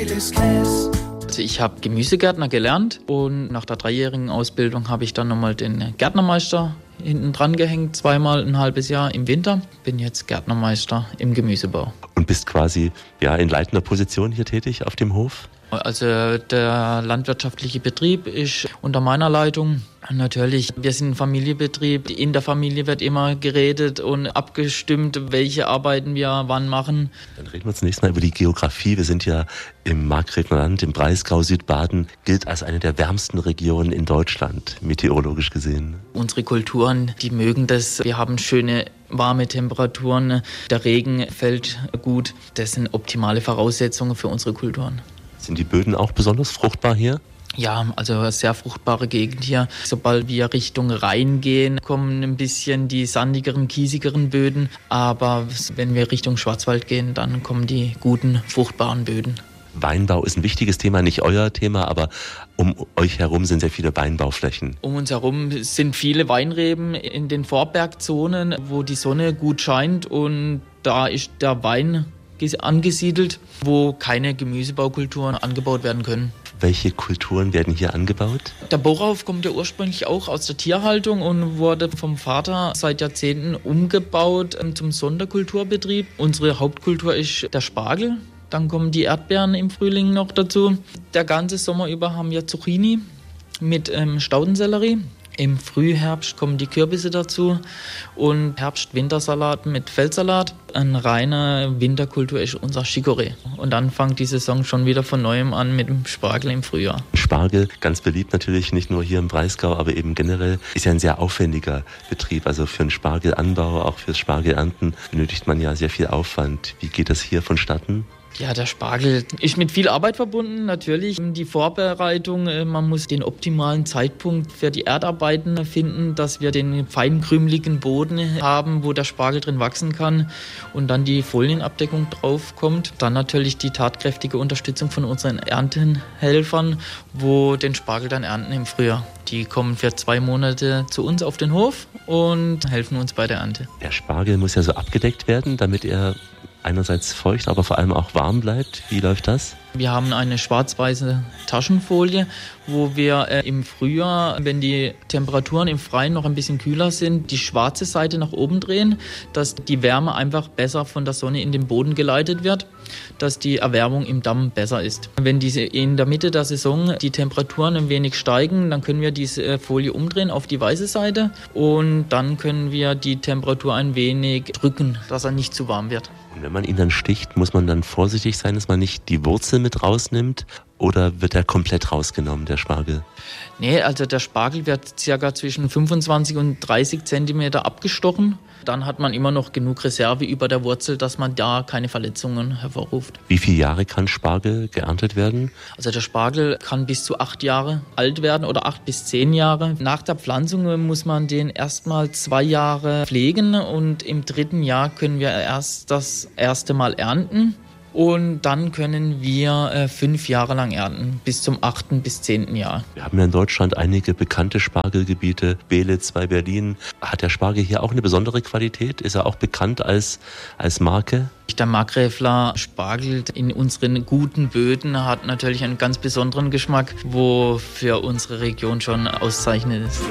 jedes Käse. Also ich habe Gemüsegärtner gelernt und nach der 3-jährigen Ausbildung habe ich dann nochmal den Gärtnermeister hinten dran gehängt, zweimal ein halbes Jahr im Winter. Bin jetzt Gärtnermeister im Gemüsebau. Und bist quasi in leitender Position hier tätig auf dem Hof? Also der landwirtschaftliche Betrieb ist unter meiner Leitung. Natürlich, wir sind ein Familienbetrieb. In der Familie wird immer geredet und abgestimmt, welche Arbeiten wir wann machen. Dann reden wir zunächst mal über die Geografie. Wir sind ja im Markgräfler Land, im Breisgau. Südbaden gilt als eine der wärmsten Regionen in Deutschland, meteorologisch gesehen. Unsere Kulturen, die mögen das. Wir haben schöne warme Temperaturen. Der Regen fällt gut. Das sind optimale Voraussetzungen für unsere Kulturen. Sind die Böden auch besonders fruchtbar hier? Ja, also eine sehr fruchtbare Gegend hier. Sobald wir Richtung Rhein gehen, kommen ein bisschen die sandigeren, kiesigeren Böden. Aber wenn wir Richtung Schwarzwald gehen, dann kommen die guten, fruchtbaren Böden. Weinbau ist ein wichtiges Thema, nicht euer Thema, aber um euch herum sind sehr viele Weinbauflächen. Um uns herum sind viele Weinreben in den Vorbergzonen, wo die Sonne gut scheint und da ist der Wein angesiedelt, wo keine Gemüsebaukulturen angebaut werden können. Welche Kulturen werden hier angebaut? Der Borauf kommt ja ursprünglich auch aus der Tierhaltung und wurde vom Vater seit Jahrzehnten umgebaut zum Sonderkulturbetrieb. Unsere Hauptkultur ist der Spargel. Dann kommen die Erdbeeren im Frühling noch dazu. Der ganze Sommer über haben wir Zucchini mit Staudensellerie. Im Frühherbst kommen die Kürbisse dazu und Herbst-Wintersalat mit Feldsalat. Eine reine Winterkultur ist unser Chicorée. Und dann fängt die Saison schon wieder von Neuem an mit dem Spargel im Frühjahr. Spargel, ganz beliebt natürlich, nicht nur hier im Breisgau, aber eben generell, ist ja ein sehr aufwendiger Betrieb. Also für einen Spargelanbau, auch fürs Spargelernten benötigt man ja sehr viel Aufwand. Wie geht das hier vonstatten? Ja, der Spargel ist mit viel Arbeit verbunden, natürlich. Die Vorbereitung, man muss den optimalen Zeitpunkt für die Erdarbeiten finden, dass wir den feinkrümeligen Boden haben, wo der Spargel drin wachsen kann und dann die Folienabdeckung drauf kommt. Dann natürlich die tatkräftige Unterstützung von unseren Erntenhelfern, wo den Spargel dann ernten im Frühjahr. Die kommen für 2 Monate zu uns auf den Hof und helfen uns bei der Ernte. Der Spargel muss ja so abgedeckt werden, damit er einerseits feucht, aber vor allem auch warm bleibt. Wie läuft das? Wir haben eine schwarz-weiße Taschenfolie, wo wir im Frühjahr, wenn die Temperaturen im Freien noch ein bisschen kühler sind, die schwarze Seite nach oben drehen, dass die Wärme einfach besser von der Sonne in den Boden geleitet wird, dass die Erwärmung im Damm besser ist. Wenn diese in der Mitte der Saison die Temperaturen ein wenig steigen, dann können wir diese Folie umdrehen auf die weiße Seite und dann können wir die Temperatur ein wenig drücken, dass er nicht zu warm wird. Und wenn man ihn dann sticht, muss man dann vorsichtig sein, dass man nicht die Wurzel mit rausnimmt, oder wird er komplett rausgenommen, der Spargel? Nee, also der Spargel wird ca. zwischen 25 und 30 Zentimeter abgestochen. Dann hat man immer noch genug Reserve über der Wurzel, dass man da keine Verletzungen hervorruft. Wie viele Jahre kann Spargel geerntet werden? Also der Spargel kann bis zu 8 Jahre alt werden oder 8 bis 10 Jahre. Nach der Pflanzung muss man den erstmal 2 Jahre pflegen und im 3. Jahr können wir erst das erste Mal ernten. Und dann können wir 5 Jahre lang ernten, bis zum 8. bis 10. Jahr. Wir haben ja in Deutschland einige bekannte Spargelgebiete, Belitz bei Berlin. Hat der Spargel hier auch eine besondere Qualität? Ist er auch bekannt als Marke? Der Markgräfler Spargel in unseren guten Böden hat natürlich einen ganz besonderen Geschmack, wo für unsere Region schon auszeichnend ist.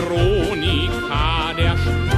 Veronika, der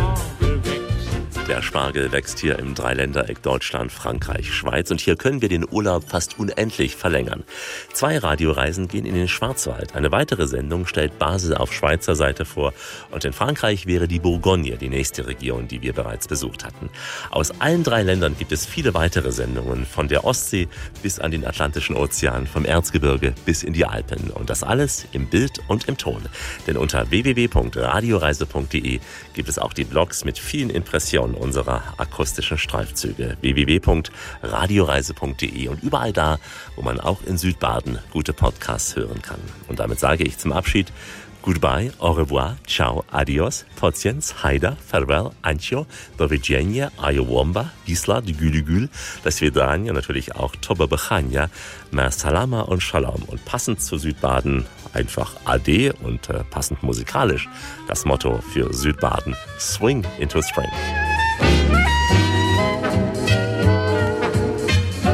Der Spargel wächst hier im Dreiländereck Deutschland, Frankreich, Schweiz. Und hier können wir den Urlaub fast unendlich verlängern. 2 Radioreisen gehen in den Schwarzwald. Eine weitere Sendung stellt Basel auf Schweizer Seite vor. Und in Frankreich wäre die Bourgogne die nächste Region, die wir bereits besucht hatten. Aus allen 3 Ländern gibt es viele weitere Sendungen. Von der Ostsee bis an den Atlantischen Ozean, vom Erzgebirge bis in die Alpen. Und das alles im Bild und im Ton. Denn unter www.radioreise.de gibt es auch die Blogs mit vielen Impressionen unserer akustischen Streifzüge. www.radioreise.de und überall da, wo man auch in Südbaden gute Podcasts hören kann. Und damit sage ich zum Abschied goodbye, au revoir, ciao, adios, pociens, haida, farewell, ancio, do widzenia, ayowomba, bisla, gülügül, das Svidania, natürlich auch toba bechania, ma salama und shalom. Und passend zu Südbaden einfach Ade und passend musikalisch das Motto für Südbaden, Swing into Spring.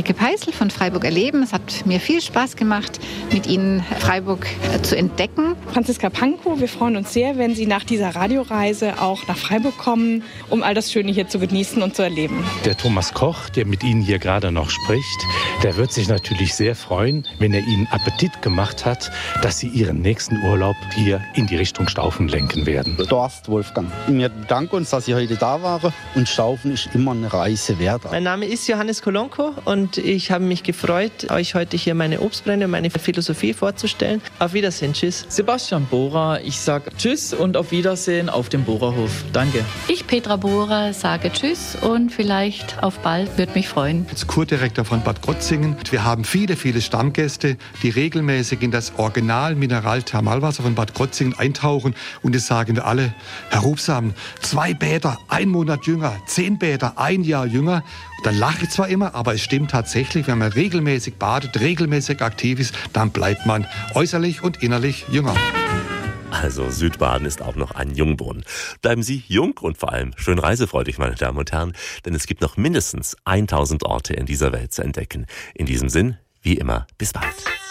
Ulrike Peißl von Freiburg erleben. Es hat mir viel Spaß gemacht, mit Ihnen Freiburg zu entdecken. Franziska Pankow, wir freuen uns sehr, wenn Sie nach dieser Radioreise auch nach Freiburg kommen, um all das Schöne hier zu genießen und zu erleben. Der Thomas Koch, der mit Ihnen hier gerade noch spricht, der wird sich natürlich sehr freuen, wenn er Ihnen Appetit gemacht hat, dass Sie Ihren nächsten Urlaub hier in die Richtung Staufen lenken werden. Dorst Wolfgang. Wir danken uns, dass Sie heute da waren, und Staufen ist immer eine Reise wert. Mein Name ist Johannes Kolonko und ich habe mich gefreut, euch heute hier meine Obstbrände und meine Philosophie vorzustellen. Auf Wiedersehen, tschüss. Sebastian Bohrer, ich sage tschüss und auf Wiedersehen auf dem Bohrerhof. Danke. Ich, Petra Bohrer, sage tschüss und vielleicht auf bald, würde mich freuen. Als Kurdirektor von Bad Krozingen. Wir haben viele Stammgäste, die regelmäßig in das Original Mineral-Thermalwasser von Bad Krozingen eintauchen, und das sagen wir alle, Herr Rubsam, 2 Bäder, 1 Monat jünger, 10 Bäder, 1 Jahr jünger. Dann lache ich zwar immer, aber es stimmt tatsächlich, wenn man regelmäßig badet, regelmäßig aktiv ist, dann bleibt man äußerlich und innerlich jünger. Also Südbaden ist auch noch ein Jungbrunnen. Bleiben Sie jung und vor allem schön reisefreudig, meine Damen und Herren, denn es gibt noch mindestens 1000 Orte in dieser Welt zu entdecken. In diesem Sinn, wie immer, bis bald.